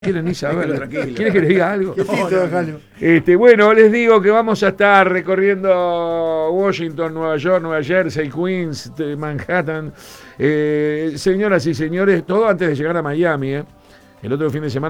Quieren ni saber. Tranquilo. ¿Quieren que les diga algo? No. Bueno, les digo que vamos a estar recorriendo Washington, Nueva York, Nueva Jersey, Queens, Manhattan. Señoras y señores, todo antes de llegar a Miami. El otro fin de semana